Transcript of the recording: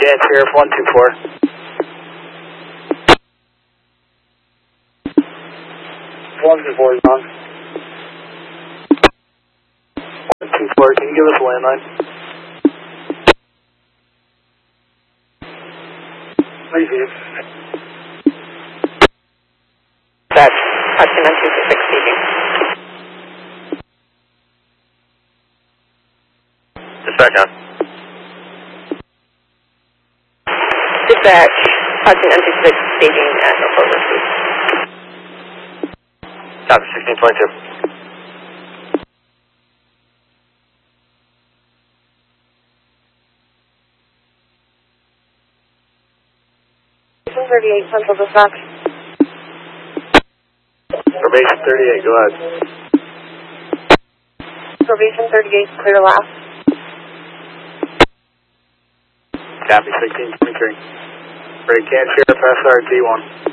Cat Sheriff 124. 124 is on. 124, can you give us a landline? Please. That's Hudson 926 speaking. Dispatch on. Dispatch, Hudson 926 speaking at no further speed. Copy, 1622. 38 Central Dispatch. Probation 38, go ahead. Probation 38, clear to last. Copy, 1623. Great Cat Sheriff SRT 1.